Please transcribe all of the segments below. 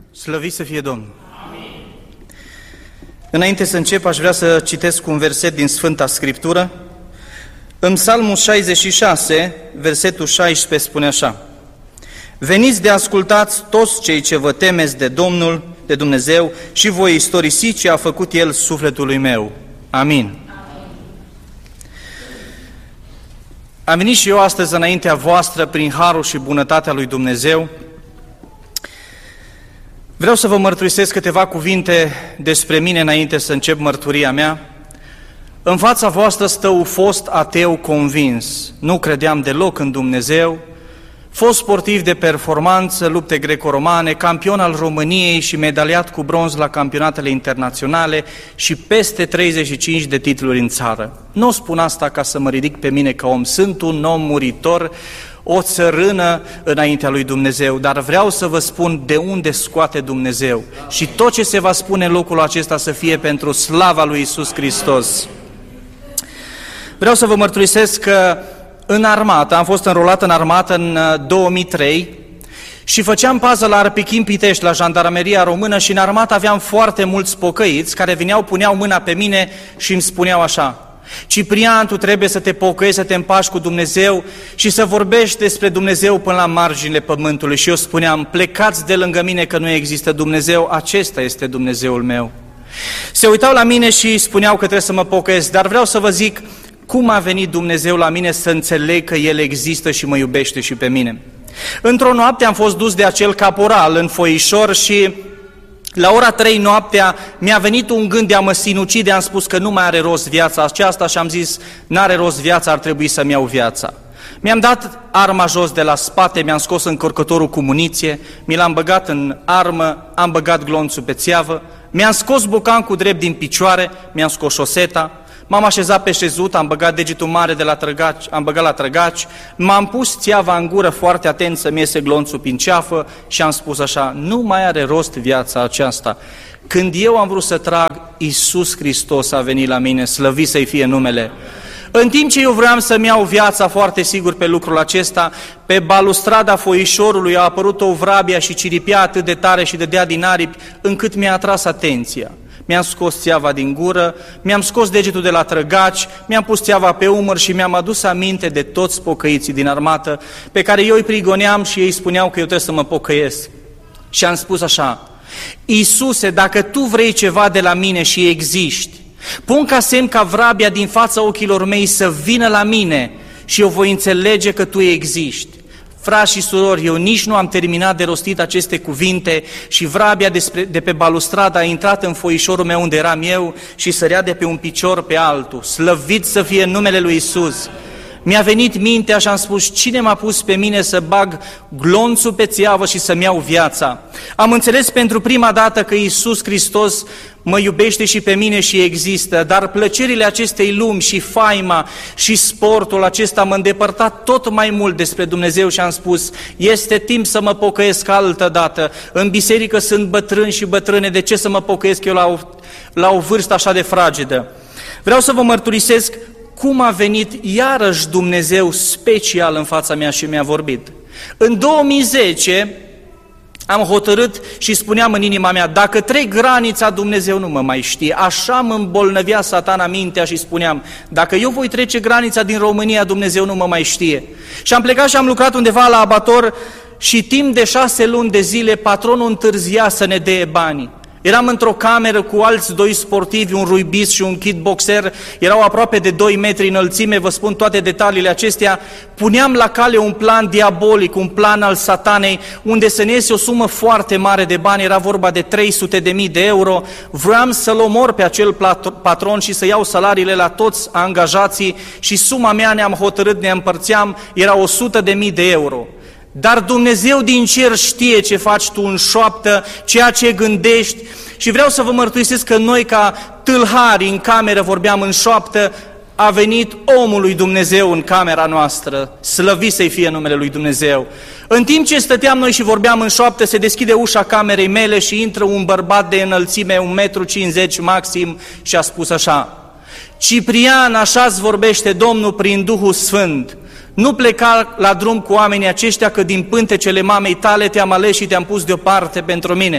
Slăvit să fie Domnul! Amin. Înainte să încep, aș vrea să citesc un verset din Sfânta Scriptură. În Psalmul 66, versetul 16 spune așa: Veniți de ascultați toți cei ce vă temeți de Domnul, de Dumnezeu, și voi istorisi ce a făcut El sufletului meu. Amin. Am venit și eu astăzi înaintea voastră prin harul și bunătatea lui Dumnezeu. Vreau să vă mărturisesc câteva cuvinte despre mine înainte să încep mărturia mea. În fața voastră stă un fost ateu convins. Nu credeam deloc în Dumnezeu. Fost sportiv de performanță, lupte greco-romane, campion al României și medaliat cu bronz la campionatele internaționale și peste 35 de titluri în țară. Nu spun asta ca să mă ridic pe mine ca om. Sunt un om muritor, o țărână înaintea lui Dumnezeu, dar vreau să vă spun de unde scoate Dumnezeu. Și tot ce se va spune în locul acesta să fie pentru slava lui Iisus Hristos. Vreau să vă mărturisesc că în armată, am fost înrolat în armată în 2003 și făceam pază la Arpichin Pitești, la Jandarmeria Română, și în armată aveam foarte mulți pocăiți care veneau, puneau mâna pe mine și îmi spuneau așa: Ciprian, tu trebuie să te pocăiești, să te împaci cu Dumnezeu și să vorbești despre Dumnezeu până la marginile pământului. Și eu spuneam: plecați de lângă mine că nu există Dumnezeu, acesta este Dumnezeul meu. Se uitau la mine și spuneau că trebuie să mă pocăiesc, dar vreau să vă zic cum a venit Dumnezeu la mine să înțeleg că El există și mă iubește și pe mine. Într-o noapte am fost dus de acel caporal în foișor și la ora 3 noaptea mi-a venit un gând de a mă sinucide. Am spus că nu mai are rost viața aceasta și am zis: n-are rost viața, ar trebui să-mi iau viața. Mi-am dat arma jos de la spate, mi-am scos încărcătorul cu muniție, mi l-am băgat în armă, am băgat glonțul pe țeavă, mi-am scos bucancul drept din picioare, mi-am scos șoseta, m-am așezat pe șezut, am băgat degetul mare de la trăgaci, am băgat la trăgaci, m-am pus țeava în gură foarte atent să-mi iese glonțul prin ceafă și am spus așa: nu mai are rost viața aceasta. Când eu am vrut să trag, Iisus Hristos a venit la mine, slăvit să-i fie numele. În timp ce eu vreau să-mi iau viața, foarte sigur pe lucrul acesta, pe balustrada foișorului a apărut o vrabia și ciripea atât de tare și dădea din aripi, încât mi-a atras atenția. Mi-am scos țeava din gură, mi-am scos degetul de la trăgaci, mi-am pus țeava pe umăr și mi-am adus aminte de toți pocăiții din armată, pe care eu îi prigoneam și ei spuneau că eu trebuie să mă pocăiesc. Și am spus așa: Iisuse, dacă Tu vrei ceva de la mine și existi, pun ca semn ca vrabia din fața ochilor mei să vină la mine și eu voi înțelege că Tu existi. Frați și surori, eu nici nu am terminat de rostit aceste cuvinte și vrabia de pe balustradă a intrat în foișorul meu unde eram eu și sărea de pe un picior pe altul. Slăvit să fie numele lui Iisus! Mi-a venit mintea și am spus: cine m-a pus pe mine să bag glonțul pe țeavă și să-mi iau viața? Am înțeles pentru prima dată că Iisus Hristos mă iubește și pe mine și există, dar plăcerile acestei lumi și faima și sportul acesta m-a îndepărtat tot mai mult despre Dumnezeu și am spus: este timp să mă pocăiesc altă dată. În biserică sunt bătrâni și bătrâne, de ce să mă pocăiesc eu la o vârstă așa de fragedă? Vreau să vă mărturisesc cum a venit iarăși Dumnezeu special în fața mea și mi-a vorbit. În 2010 am hotărât și spuneam în inima mea: dacă trec granița, Dumnezeu nu mă mai știe. Așa mă îmbolnăvea Satana mintea și spuneam: dacă eu voi trece granița din România, Dumnezeu nu mă mai știe. Și am plecat și am lucrat undeva la abator și timp de 6 luni de zile patronul întârzia să ne dea banii. Eram într-o cameră cu alți 2 sportivi, un rugbist și un kickboxer, erau aproape de 2 metri înălțime, vă spun toate detaliile acestea. Puneam la cale un plan diabolic, un plan al satanei, unde să ne iese o sumă foarte mare de bani, era vorba de 300.000 de euro. Vreau să-l omor pe acel patron și să iau salariile la toți angajații și suma mea, ne-am hotărât, ne împărțeam, era 100.000 de euro. Dar Dumnezeu din cer știe ce faci tu în șoaptă, ceea ce gândești, și vreau să vă mărturisesc că noi ca tâlhari în cameră vorbeam în șoaptă, a venit omul lui Dumnezeu în camera noastră, slăvit să-i fie numele lui Dumnezeu. În timp ce stăteam noi și vorbeam în șoaptă, se deschide ușa camerei mele și intră un bărbat de înălțime, 1,50 m maxim, și a spus așa: Ciprian, așa-ți vorbește Domnul prin Duhul Sfânt. Nu pleca la drum cu oamenii aceștia, că din pântecele mamei tale te-am ales și te-am pus deoparte pentru mine.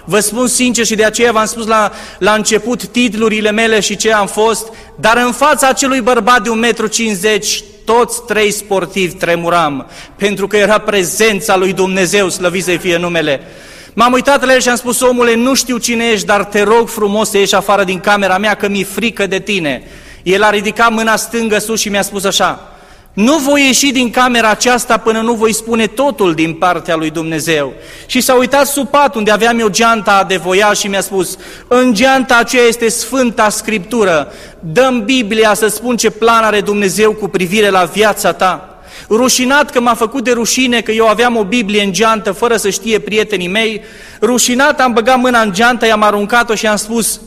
Vă spun sincer și de aceea v-am spus la început titlurile mele și ce am fost, dar în fața acelui bărbat de 1,50 m, toți 3 sportivi tremuram, pentru că era prezența lui Dumnezeu, slăvit să-i fie numele. M-am uitat la el și am spus: omule, nu știu cine ești, dar te rog frumos să ieși afară din camera mea, că mi-e frică de tine. El a ridicat mâna stângă sus și mi-a spus așa: nu voi ieși din camera aceasta până nu voi spune totul din partea lui Dumnezeu. Și s-a uitat sub pat unde aveam eu geanta de voiaj și mi-a spus: în geanta aceea este Sfânta Scriptură, dă-mi Biblia să spun ce plan are Dumnezeu cu privire la viața ta. Rușinat că m-a făcut de rușine că eu aveam o Biblie în geantă fără să știe prietenii mei, rușinat am băgat mâna în geantă, i-am aruncat-o și am spus: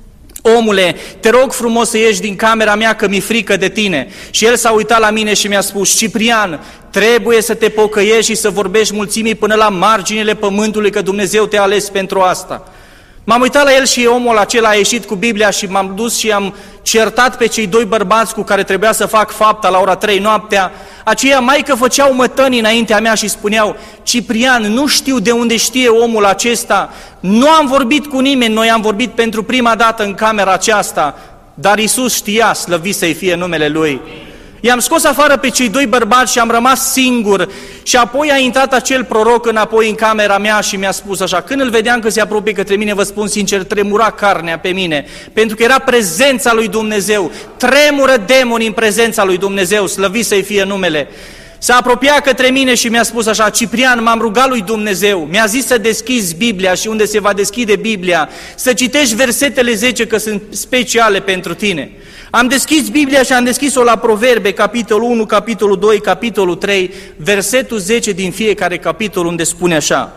omule, te rog frumos să ieși din camera mea că mi-e frică de tine. Și el s-a uitat la mine și mi-a spus: Ciprian, trebuie să te pocăiești și să vorbești mulțimii până la marginile pământului, că Dumnezeu te-a ales pentru asta. M-am uitat la el și omul acela a ieșit cu Biblia și m-am dus și am certat pe cei 2 bărbați cu care trebuia să fac fapta la ora 3 noaptea. Aceia mai că făceau mătănii înaintea mea și spuneau: Ciprian, nu știu de unde știe omul acesta, nu am vorbit cu nimeni, noi am vorbit pentru prima dată în camera aceasta, dar Iisus știa, slăvit să-i fie numele Lui. I-am scos afară pe cei 2 bărbați și am rămas singur și apoi a intrat acel proroc înapoi în camera mea și mi-a spus așa: când îl vedeam că se apropie către mine, vă spun sincer, tremura carnea pe mine, pentru că era prezența lui Dumnezeu, tremură demonii în prezența lui Dumnezeu, slăvit să-i fie numele. S-a apropiat către mine și mi-a spus așa: Ciprian, m-am rugat lui Dumnezeu, mi-a zis să deschizi Biblia și unde se va deschide Biblia, să citești versetele 10, că sunt speciale pentru tine. Am deschis Biblia și am deschis-o la Proverbe, capitolul 1, capitolul 2, capitolul 3, versetul 10 din fiecare capitol, unde spune așa: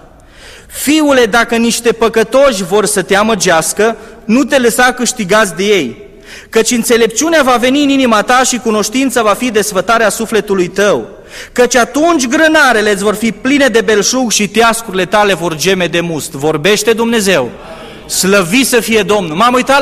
fiule, dacă niște păcătoși vor să te amăgească, nu te lăsa câștigați de ei, căci înțelepciunea va veni în inima ta și cunoștința va fi desfătarea sufletului tău, căci atunci grânarele îți vor fi pline de belșug și teascurile tale vor geme de must. Vorbește Dumnezeu, slăvit să fie Domnul. M-am uitat